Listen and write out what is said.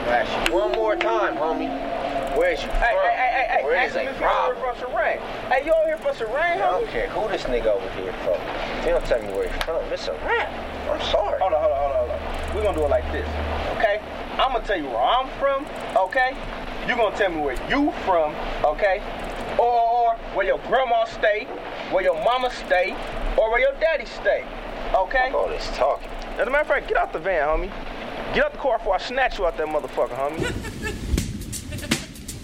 ask you one more time, homie. Where's you from? Hey. Where is Ask him a if you over problem? from Serene. Hey, you over here from Serene, I homie? don't care who this nigga over here from. If you don't tell me where he's from, it's a rap. I'm sorry. Hold on. We're gonna do it like this, okay? I'm gonna tell you where I'm from, okay? You gonna tell me where you from, okay? Or where your grandma stay, where your mama stay, or where your daddy stay, okay? All this talking. As a matter of fact, get out the van, homie. Get out the car before I snatch you out that motherfucker, homie.